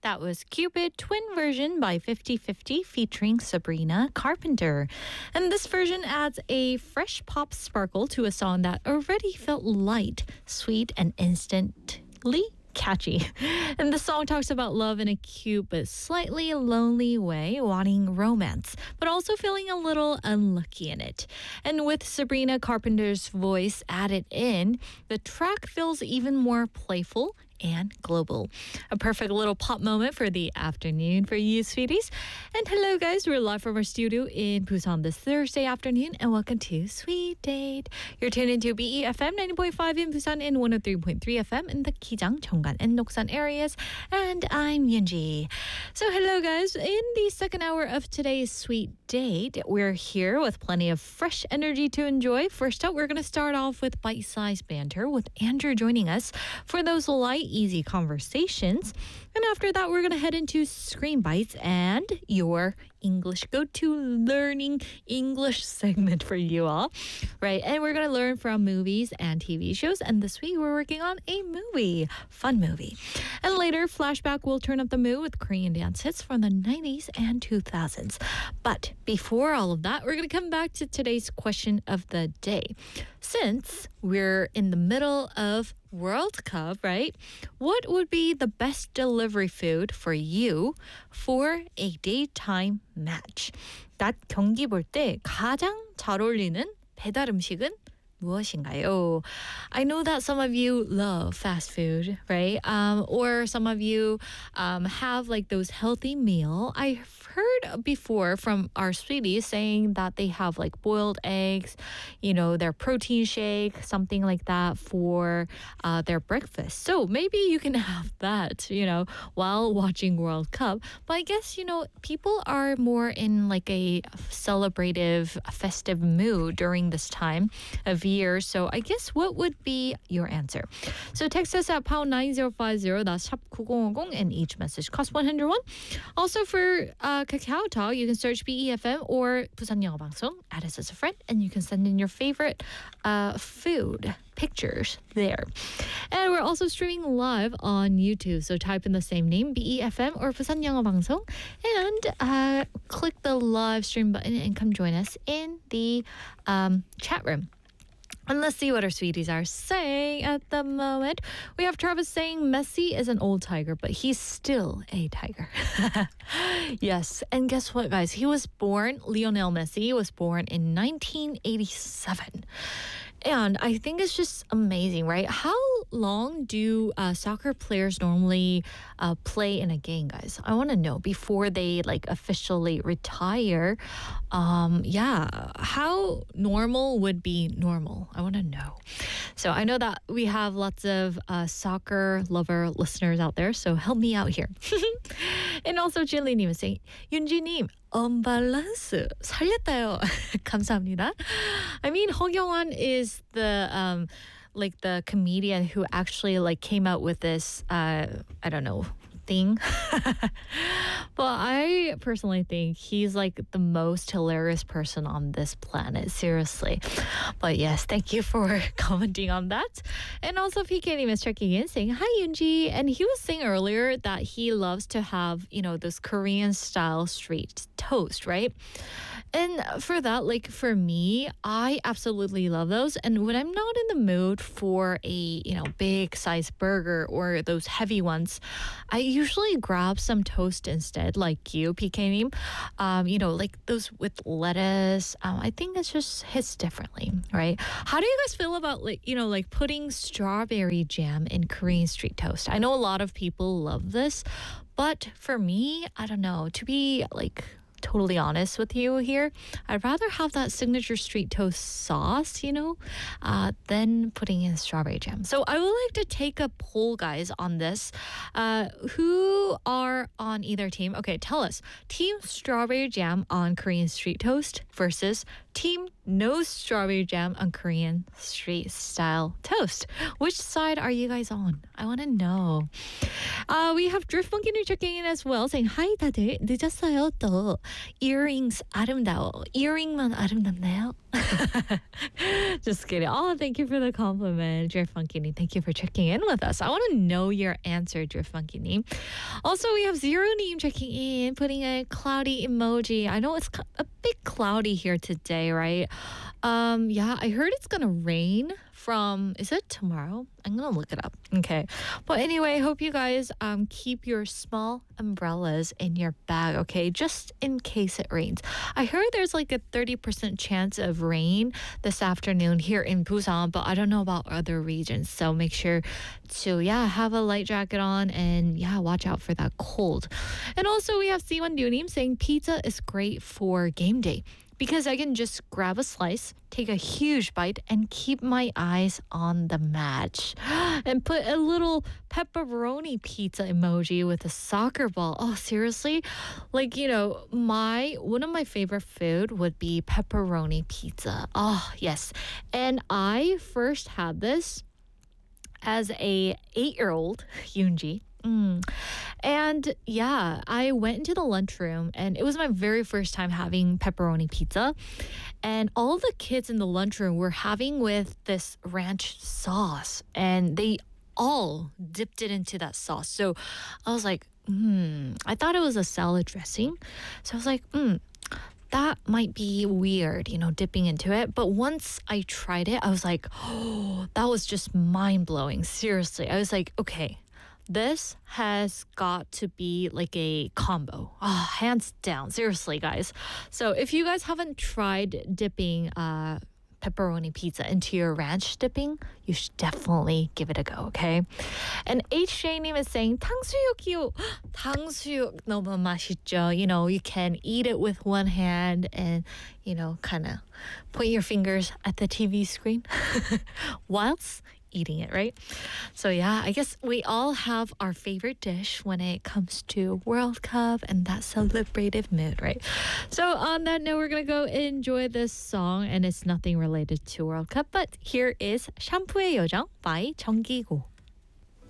That was Cupid Twin Version by 50/50 featuring Sabrina Carpenter. And this version adds a fresh pop sparkle to a song that already felt light, sweet, and instantly catchy. And the song talks about love in a cute but slightly lonely way, wanting romance, but also feeling a little unlucky in it. And with Sabrina Carpenter's voice added in, the track feels even more playful and global. A perfect little pop moment for the afternoon for you, sweeties. And hello, guys. We're live from our studio in Busan this Thursday afternoon, and welcome to Sweet Date. You're tuned into BEFM 90.5 in Busan and 103.3 FM in the Kijang, Cheonggan, and Noksan areas. And I'm Yunji. So hello, guys. In the second hour of today's Sweet Date, we're here with plenty of fresh energy to enjoy. First up, we're going to start off with bite-sized banter with Andrew joining us for those light, easy conversations. And after that, we're going to head into Screen Bites and your English go-to learning English segment for you all, right? And we're going to learn from movies and TV shows. And this week, we're working on a movie, fun movie. And later, Flashback will turn up the mood with Korean dance hits from the 90s and 2000s. But before all of that, we're going to come back to today's question of the day. Since we're in the middle of World Cup, right? What would be the best delivery food for you for a daytime match? 낮 경기 볼 때 가장 잘 어울리는 배달 음식은 무엇인가요? I know that some of you love fast food, right? Or some of you have like those healthy meal. I've heard before from our sweeties saying that they have like boiled eggs, you know, their protein shake, something like that for their breakfast. So maybe you can have that, you know, while watching World Cup. But I guess, you know, people are more in like a celebrative, festive mood during this time of year. So I guess what would be your answer? So text us at pound 9050, that's 샵 9050, and each message costs 101. Also for Kakao Talk, you can search BEFM or Busan 영어 방송, add us as a friend, and you can send in your favorite food pictures there. And we're also streaming live on YouTube, so type in the same name, BEFM or Busan 영어 방송, and click the live stream button and come join us in the chat room. And let's see what our sweeties are saying at the moment. We have Travis saying Messi is an old tiger, but he's still a tiger. Yes, and guess what, guys? Lionel Messi was born in 1987. And I think it's just amazing, right? How long do soccer players normally play in a game, guys? I want to know before they like officially retire. Yeah, how normal would be normal? I want to know. So I know that we have lots of soccer lover listeners out there, so help me out here. And also Jilly-님 is saying, 윤지님, unbalance 살렸다요. 감사합니다. I mean, 허경환 is the like the comedian who actually like came out with this I don't know thing. But I personally think he's like the most hilarious person on this planet, seriously. But yes, thank you for commenting on that. And also PK님 is checking in saying hi Yoonji, and he was saying earlier that he loves to have, you know, this Korean style street toast, right? And for that, like for me, I absolutely love those. And when I'm not in the mood for a, you know, big size burger or those heavy ones, I usually grab some toast instead, like you, PK. You know, like those with lettuce. I think it just hits differently, right? How do you guys feel about like, you know, like putting strawberry jam in Korean street toast? I know a lot of people love this, but for me, I don't know, to be like totally honest with you here, I'd rather have that signature street toast sauce, you know, than putting in strawberry jam. So I would like to take a poll, guys, on this. Who are on either team? Okay, tell us. Team strawberry jam on Korean street toast versus team no strawberry jam on Korean street style toast. Which side are you guys on? I want to know. We have Drift Monkey checking in as well, saying hi 다들 늦었어요 또 earrings 아름다워 earring만 아름답나요? Just kidding. Oh, thank you for the compliment, Drift Monkey. Thank you for checking in with us. I want to know your answer, Drift Monkey. Also, we have Zero Neem checking in, putting a cloudy emoji. I know it's a bit cloudy here today, right? Yeah, I heard it's gonna rain from, is it tomorrow? I'm gonna look it up. Okay. But anyway, hope you guys keep your small umbrellas in your bag, okay? Just in case it rains. I heard there's like a 30% chance of rain this afternoon here in Busan, but I don't know about other regions. So make sure to, have a light jacket on and, watch out for that cold. And also we have Siwon Dunim saying pizza is great for game day, because I can just grab a slice, take a huge bite, and keep my eyes on the match. And put a little pepperoni pizza emoji with a soccer ball. Oh, seriously? Like, one of my favorite food would be pepperoni pizza. Oh, yes. And I first had this as a 8-year-old, Yoonji. And I went into the lunchroom and it was my very first time having pepperoni pizza. And all the kids in the lunchroom were having with this ranch sauce and they all dipped it into that sauce. So I was like, I thought it was a salad dressing. So I was like, that might be weird, dipping into it. But once I tried it, I was like, oh, that was just mind-blowing. Seriously. I was like, okay, this has got to be like a combo. Oh, hands down. Seriously, guys. So if you guys haven't tried dipping pepperoni pizza into your ranch dipping, you should definitely give it a go, okay? And HJ님 is saying 탕수육이요. 탕수육 너무 맛있죠. You can eat it with one hand and, kind of point your fingers at the TV screen whilst eating it, right? So I guess we all have our favorite dish when it comes to World Cup and that celebrative mood, right? So on that note, we're gonna go enjoy this song, and it's nothing related to World Cup, but here is 샴푸의 요정 by 정기고.